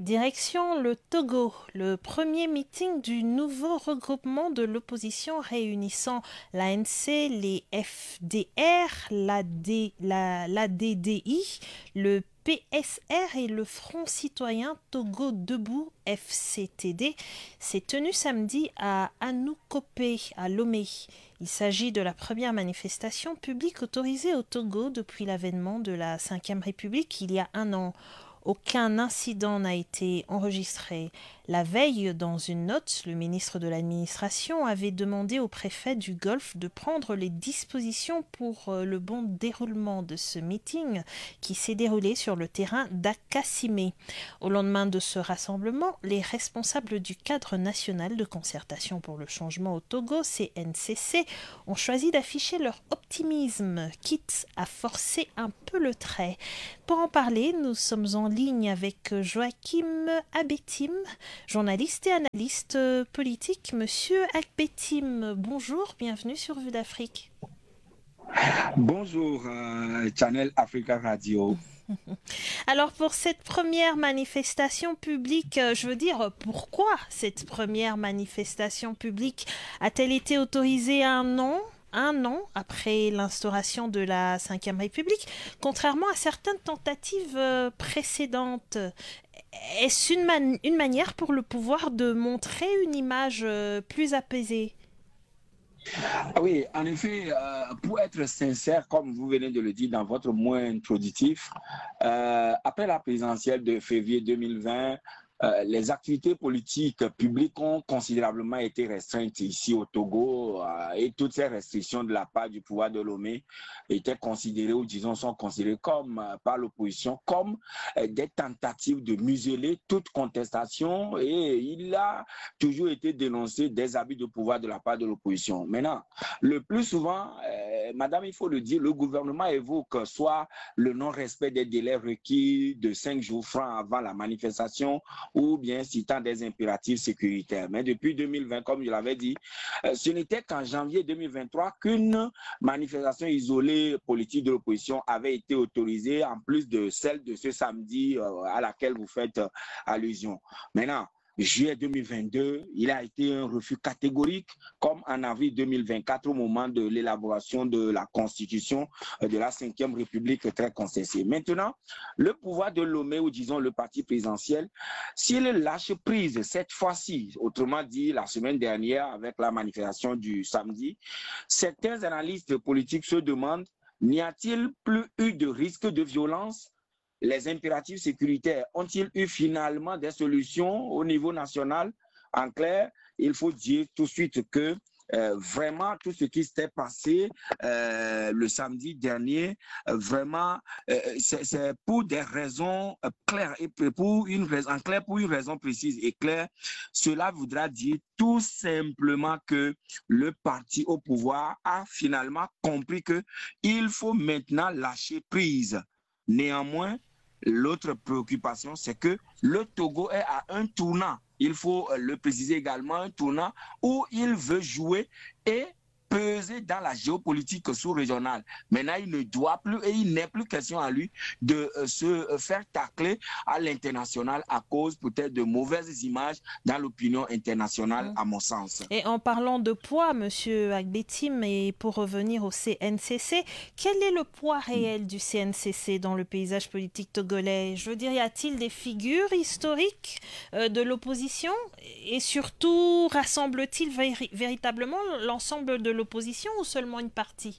Direction le Togo, le premier meeting du nouveau regroupement de l'opposition réunissant l'ANC, les FDR, l'ADDI, le PSR et le Front citoyen Togo Debout FCTD s'est tenu samedi à Anoukopé, à Lomé. Il s'agit de la première manifestation publique autorisée au Togo depuis l'avènement de la Ve République il y a un an. Aucun incident n'a été enregistré. La veille, dans une note, le ministre de l'Administration avait demandé au préfet du Golfe de prendre les dispositions pour le bon déroulement de ce meeting qui s'est déroulé sur le terrain d'Akassimé. Au lendemain de ce rassemblement, les responsables du cadre national de concertation pour le changement au Togo, CNCC, ont choisi d'afficher leur optimisme, quitte à forcer un peu le trait. Pour en parler, nous sommes en ligne avec Joachim Agbetim, journaliste et analyste politique. Monsieur Agbetim, bonjour, bienvenue sur Vue d'Afrique. Bonjour, Channel Africa Radio. Alors pour cette première manifestation publique, je veux dire, pourquoi cette première manifestation publique a-t-elle été autorisée un an après l'instauration de la Ve République, contrairement à certaines tentatives précédentes? Est-ce une manière pour le pouvoir de montrer une image plus apaisée? Oui, en effet, pour être sincère, comme vous venez de le dire dans votre mot introductif, après la présidentielle de février 2020, les activités politiques publiques ont considérablement été restreintes ici au Togo et toutes ces restrictions de la part du pouvoir de Lomé étaient considérées, ou disons sont considérées comme par l'opposition comme des tentatives de museler toute contestation, et il a toujours été dénoncé des abus de pouvoir de la part de l'opposition. Maintenant, le plus souvent, madame, il faut le dire, le gouvernement évoque soit le non-respect des délais requis de 5 jours francs avant la manifestation, ou bien citant des impératifs sécuritaires. Mais depuis 2020, comme je l'avais dit, ce n'était qu'en janvier 2023 qu'une manifestation isolée politique de l'opposition avait été autorisée, en plus de celle de ce samedi à laquelle vous faites allusion. Maintenant, juillet 2022, il a été un refus catégorique, comme en avril 2024 au moment de l'élaboration de la constitution de la Ve République très contestée. Maintenant, le pouvoir de Lomé, ou disons le parti présidentiel, s'il lâche prise cette fois-ci, autrement dit la semaine dernière avec la manifestation du samedi, certains analystes politiques se demandent, n'y a-t-il plus eu de risque de violence? Les impératifs sécuritaires ont-ils eu finalement des solutions au niveau national? En clair, il faut dire tout de suite que vraiment tout ce qui s'était passé le samedi dernier, vraiment c'est pour des raisons claires et pour une raison précise et claire. Cela voudra dire tout simplement que le parti au pouvoir a finalement compris que il faut maintenant lâcher prise. Néanmoins, l'autre préoccupation, c'est que le Togo est à un tournant. Il faut le préciser également, un tournant où il veut jouer et peser dans la géopolitique sous-régionale. Maintenant, il ne doit plus et il n'est plus question à lui de se faire tacler à l'international à cause peut-être de mauvaises images dans l'opinion internationale, à mon sens. Et en parlant de poids, monsieur Agbetim, et pour revenir au CNCC, quel est le poids réel du CNCC dans le paysage politique togolais? Je veux dire, y a-t-il des figures historiques de l'opposition? Et surtout, rassemble-t-il véritablement l'ensemble de l'opposition ou seulement une partie?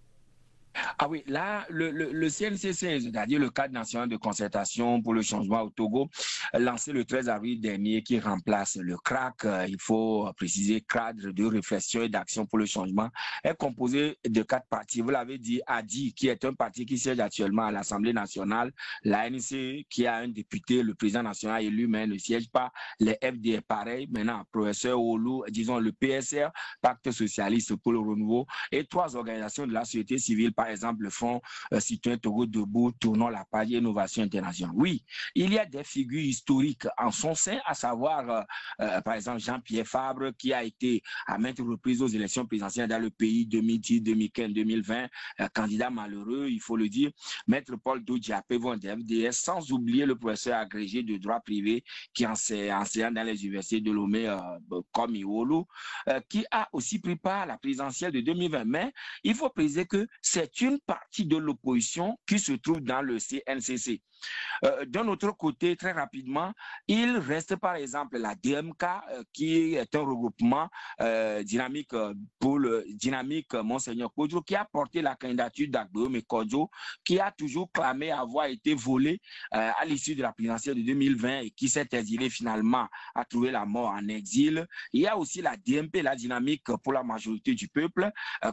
Ah oui, là, le CNCC, c'est-à-dire le cadre national de concertation pour le changement au Togo, lancé le 13 avril dernier, qui remplace le CRAC, il faut préciser, cadre de réflexion et d'action pour le changement, est composé de 4 partis. Vous l'avez dit, ADI, qui est un parti qui siège actuellement à l'Assemblée nationale, l'ANC, qui a un député, le président national élu, mais ne siège pas, les FDR, pareil, maintenant, professeur Olu, disons le PSR, Pacte socialiste pour le renouveau, et 3 organisations de la société civile, par par exemple le Front citoyen Togo Debout, Tournons la page, Innovation Internationale. Oui, il y a des figures historiques en son sein, à savoir par exemple Jean-Pierre Fabre, qui a été à maintes reprises aux élections présidentielles dans le pays 2010, 2015, 2020, candidat malheureux, il faut le dire. Maître Paul Dodiapé, de FDS, sans oublier le professeur agrégé de droit privé qui enseigne dans les universités de Lomé comme Iwolo, qui a aussi pris part à la présidentielle de 2020. Mais il faut préciser que c'est une partie de l'opposition qui se trouve dans le CNCC. D'un autre côté, très rapidement, il reste par exemple la DMK, qui est un regroupement dynamique pour le dynamique Monseigneur Kodjo, qui a porté la candidature d'Agbeome Kodjo, qui a toujours clamé avoir été volé à l'issue de la présidentielle de 2020 et qui s'est exilé finalement, a trouvé la mort en exil. Il y a aussi la DMP, la dynamique pour la majorité du peuple,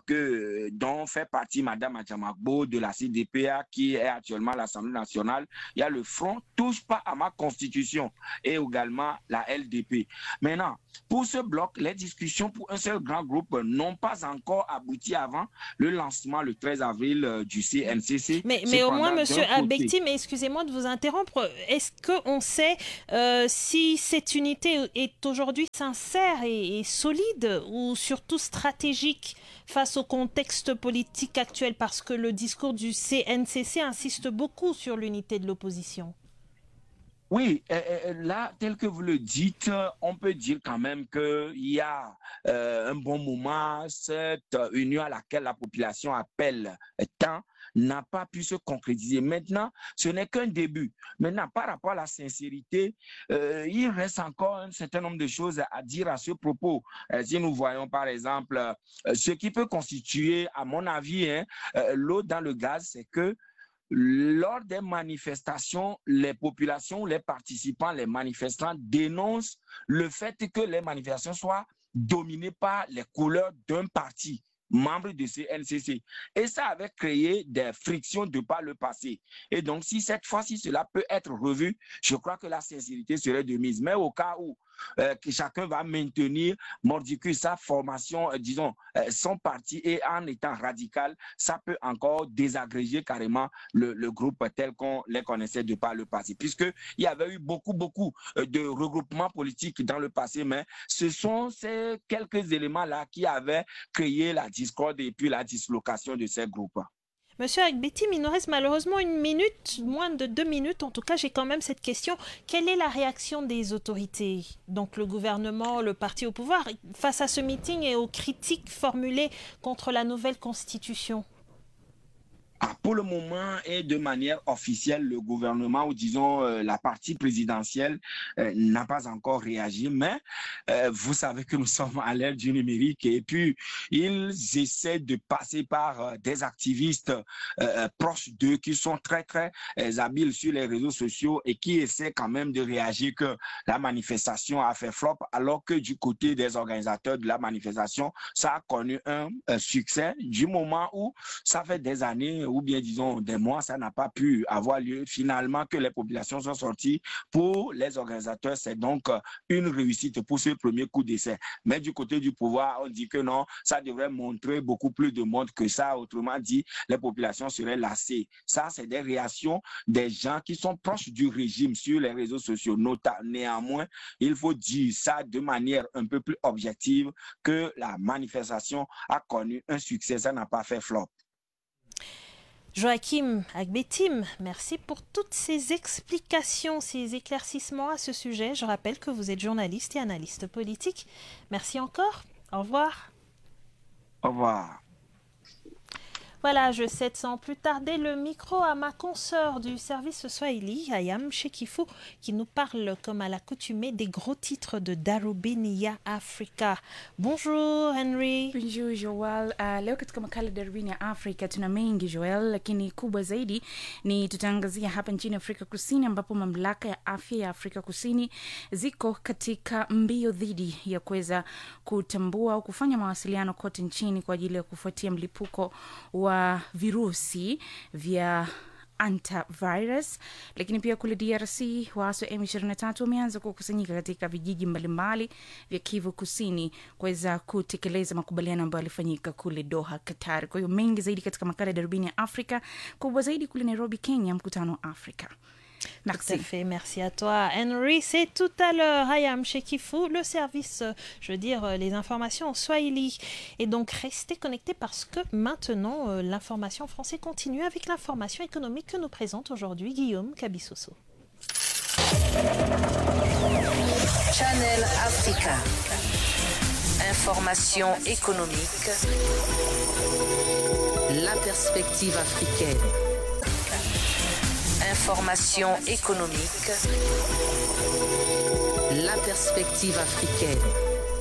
dont fait partie Madame Adjamagbo de la CDPA, qui est actuellement à l'Assemblée nationale. Il y a le Front Touche pas à ma constitution et également la LDP. Maintenant, pour ce bloc, les discussions pour un seul grand groupe n'ont pas encore abouti avant le lancement le 13 avril du CNCC. Mais au moins, M. Agbeti, mais excusez-moi de vous interrompre, est-ce qu'on sait si cette unité est aujourd'hui sincère et solide ou surtout stratégique face au contexte politique actuel, parce que le discours du CNCC insiste beaucoup sur l'unité de l'opposition? Oui, là, tel que vous le dites, on peut dire quand même qu'il y a un bon moment, cette union à laquelle la population appelle tant n'a pas pu se concrétiser. Maintenant, ce n'est qu'un début. Maintenant, par rapport à la sincérité, il reste encore un certain nombre de choses à dire à ce propos. Si nous voyons par exemple ce qui peut constituer, à mon avis, l'eau dans le gaz, c'est que lors des manifestations, les populations, les participants, les manifestants dénoncent le fait que les manifestations soient dominées par les couleurs d'un parti membre de CNCC. Et ça avait créé des frictions de par le passé. Et donc, si cette fois-ci cela peut être revu, je crois que la sincérité serait de mise. Mais au cas où que chacun va maintenir mordicus sa formation, disons, son parti, et en étant radical, ça peut encore désagréger carrément le groupe tel qu'on les connaissait de par le passé. Puisqu'il y avait eu beaucoup de regroupements politiques dans le passé, mais ce sont ces quelques éléments-là qui avaient créé la discorde et puis la dislocation de ces groupes. Monsieur Agbeti, il nous reste malheureusement une minute, moins de 2 minutes. En tout cas, j'ai quand même cette question. Quelle est la réaction des autorités, donc le gouvernement, le parti au pouvoir, face à ce meeting et aux critiques formulées contre la nouvelle constitution? Pour le moment et de manière officielle, le gouvernement, ou disons la partie présidentielle, n'a pas encore réagi, mais vous savez que nous sommes à l'ère du numérique et puis ils essaient de passer par des activistes proches d'eux qui sont très habiles sur les réseaux sociaux et qui essaient quand même de réagir que la manifestation a fait flop, alors que du côté des organisateurs de la manifestation, ça a connu un succès du moment où ça fait des années ou bien disons des mois, ça n'a pas pu avoir lieu. Finalement, que les populations sont sorties, pour les organisateurs, c'est donc une réussite pour ce premier coup d'essai. Mais du côté du pouvoir, on dit que non, ça devrait montrer beaucoup plus de monde que ça. Autrement dit, les populations seraient lassées. Ça, c'est des réactions des gens qui sont proches du régime sur les réseaux sociaux. Néanmoins, il faut dire ça de manière un peu plus objective, que la manifestation a connu un succès, ça n'a pas fait flop. Joachim Agbeti, merci pour toutes ces explications, ces éclaircissements à ce sujet. Je rappelle que vous êtes journaliste et analyste politique. Merci encore. Au revoir. Au revoir. Voilà, je cède sans plus tarder le micro à ma consoeur du service Swahili, Ayam Shekifou, qui nous parle, comme à l'accoutumée, des gros titres de Darubini ya Afrika. Bonjour Henry. Bonjour Joel. Leo katika makala Darubini ya Afrika tuna mengi Joel, lakini kubwa zaidi ni tutaangazia hapa nchini Afrika Kusini, ambapo mamlaka ya afya ya Afrika Kusini ziko katika mbio dhidi ya kuweza kutambua au kufanya mawasiliano kote nchini kwa ajili ya kufuatia mlipuko wa virusi vya antivirus. Lakini pia kule DRC waasi wa M23 wameanza kukusanyika katika vijiji mbalimbali vya Kivu Kusini kuweza kutekeleza makubaliano ambayo yalifanyika kule Doha, Qatar. Kwa hiyo mengi zaidi katika makala ya Darubini ya Afrika, kubwa zaidi kule Nairobi, Kenya, mkutano wa Afrika. Merci. Tout à fait, merci à toi Henry. C'est tout à l'heure, Hayam Chekifou, le service, je veux dire, les informations en Swahili. Et donc restez connectés parce que maintenant, l'information en français continue avec l'information économique que nous présente aujourd'hui Guillaume Kabissoso. Channel Africa. Information économique. La perspective africaine. Information économique. La perspective africaine.